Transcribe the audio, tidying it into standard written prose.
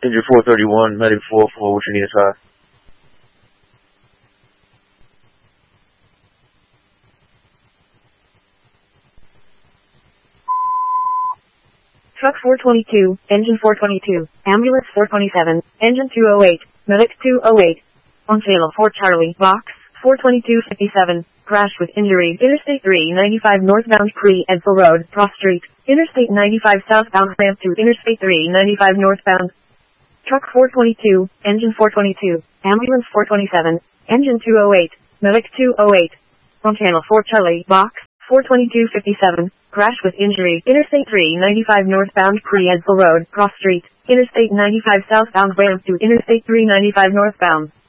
Engine 431, medic 44, what you need inside? Truck 422, engine 422, ambulance 427, engine 208, medic 208. On Salem 4 Charlie, box 42257, crash with injury, Interstate 395 northbound Pre-Edsel Road, Cross Street, Interstate 95 southbound ramp to Interstate 395 northbound. Truck 422, engine 422, ambulance 427, engine 208, medic 208. On Channel 4 Charlie, box 42257, crash with injury, Interstate 395 northbound Pre-Edsel Road, Cross Street, Interstate 95 southbound ramp to Interstate 395 northbound.